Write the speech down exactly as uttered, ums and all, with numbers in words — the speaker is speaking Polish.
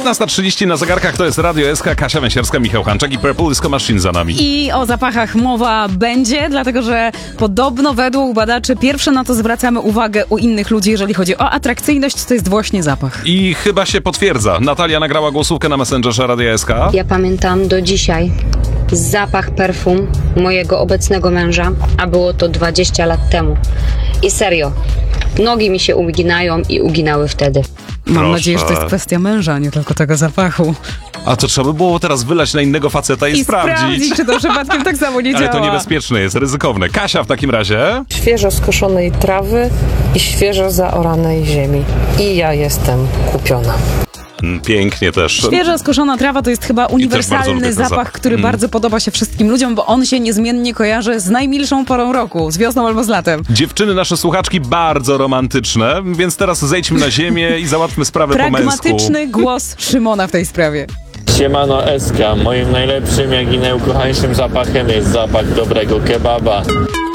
piętnasta trzydzieści na zegarkach, to jest Radio S K, Kasia Węsierska, Michał Hanczak i Purple Disco Machine za nami. I o zapachach mowa będzie, dlatego że podobno według badaczy pierwsze na to zwracamy uwagę u innych ludzi, jeżeli chodzi o atrakcyjność, to jest właśnie zapach. I chyba się potwierdza. Natalia nagrała głosówkę na Messengerze Radia S K. Ja pamiętam do dzisiaj zapach perfum mojego obecnego męża, a było to dwadzieścia lat temu. I serio, nogi mi się uginają i uginały wtedy. Mam Proszę. nadzieję, że to jest kwestia męża, nie tylko tego zapachu. A to trzeba by było teraz wylać na innego faceta i, I sprawdzić. sprawdzić, czy to przypadkiem tak samo nie Ale działa. to niebezpieczne jest, ryzykowne. Kasia w takim razie. Świeżo skoszonej trawy i świeżo zaoranej ziemi. I ja jestem kupiona. Pięknie też. Świeżo skoszona trawa to jest chyba uniwersalny lubię ten zapach, zapach. który Mm. bardzo podoba się wszystkim ludziom, bo on się niezmiennie kojarzy z najmilszą porą roku, z wiosną albo z latem. Dziewczyny, nasze słuchaczki, bardzo romantyczne, więc teraz zejdźmy na ziemię i załatwmy sprawę po męsku. Pragmatyczny głos Szymona w tej sprawie. Siemano S K, moim najlepszym, jak i najukochańszym zapachem jest zapach dobrego kebaba.